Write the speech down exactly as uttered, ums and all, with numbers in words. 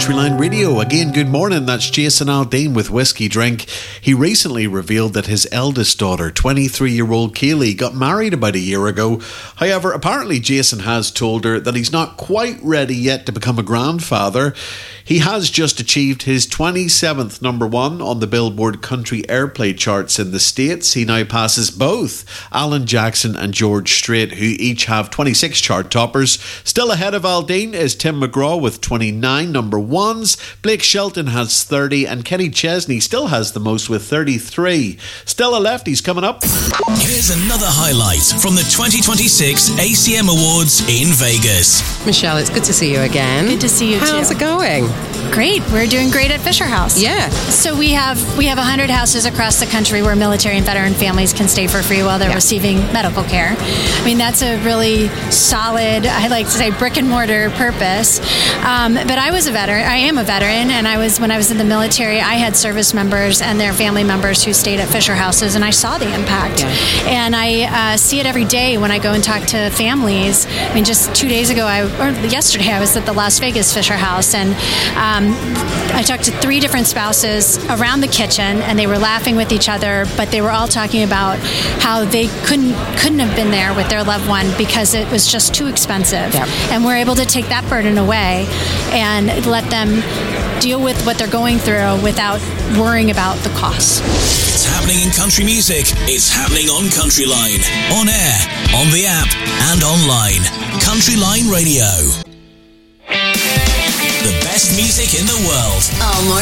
Countryline Radio. Again, good morning. That's Jason Aldean with Whiskey Drink. He recently revealed that his eldest daughter, twenty-three-year-old Kaylee, got married about a year ago. However, apparently Jason has told her that he's not quite ready yet to become a grandfather. He has just achieved his twenty-seventh number one on the Billboard Country Airplay charts in the States. He now passes both Alan Jackson and George Strait, who each have twenty-six chart toppers. Still ahead of Aldean is Tim McGraw with twenty-nine number ones. Blake Shelton has thirty, and Kenny Chesney still has the most with thirty-three. Stella Lefty's coming up. Here's another highlight from the twenty twenty-six A C M Awards in Vegas. Michelle, it's good to see you again. Good to see you too. How's it going? Great. We're doing great at Fisher House. Yeah. So we have we have one hundred houses across the country where military and veteran families can stay for free while they're yeah. receiving medical care. I mean, that's a really solid, I like to say, brick and mortar purpose. Um, but I was a veteran. I am a veteran, and I was when I was in the military, I had service members and their family members who stayed at Fisher Houses, and I saw the impact. Yeah. And I uh, see it every day when I go and talk to families. I mean, just two days ago, I or yesterday, I was at the Las Vegas Fisher House, and um, I talked to three different spouses around the kitchen, and they were laughing with each other, but they were all talking about how they couldn't couldn't have been there with their loved one because it was just too expensive. Yep. And we're able to take that burden away and let them deal with what they're going through without worrying about the costs. It's happening in country music. It's happening on Countryline. On air, on the app, and online. Countryline Radio. The best music in the world. Oh,